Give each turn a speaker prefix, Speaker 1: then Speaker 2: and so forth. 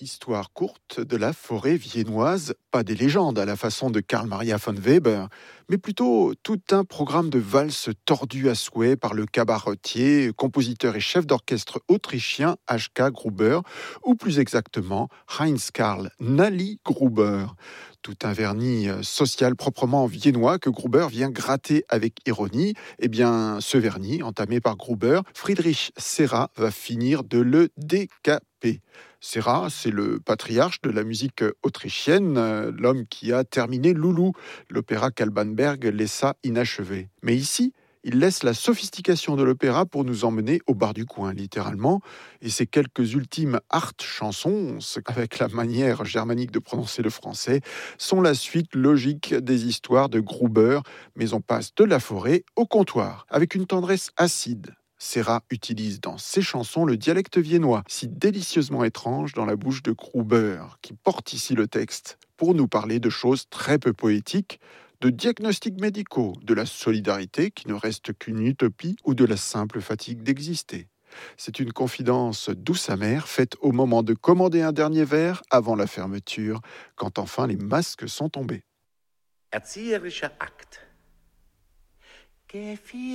Speaker 1: Histoire courte de la forêt viennoise, pas des légendes à la façon de Karl Maria von Weber, mais plutôt tout un programme de valses tordues à souhait par le cabaretier, compositeur et chef d'orchestre autrichien H.K. Gruber, ou plus exactement Heinz Karl Nali Gruber. Tout un vernis social proprement viennois que Gruber vient gratter avec ironie. Eh bien, ce vernis, entamé par Gruber, Friedrich Serra va finir de le décaper. Serra, c'est le patriarche de la musique autrichienne, l'homme qui a terminé Loulou, l'opéra qu'Alban Berg laissa inachevé. Mais ici, il laisse la sophistication de l'opéra pour nous emmener au bar du coin, littéralement. Et ces quelques ultimes art chansons, avec la manière germanique de prononcer le français, sont la suite logique des histoires de Gruber. Mais on passe de la forêt au comptoir, avec une tendresse acide. Serra utilise dans ses chansons le dialecte viennois, si délicieusement étrange dans la bouche de Gruber, qui porte ici le texte pour nous parler de choses très peu poétiques, de diagnostics médicaux, de la solidarité qui ne reste qu'une utopie ou de la simple fatigue d'exister. C'est une confidence douce amère faite au moment de commander un dernier verre avant la fermeture, quand enfin les masques sont tombés.
Speaker 2: Erzieherischer Akt.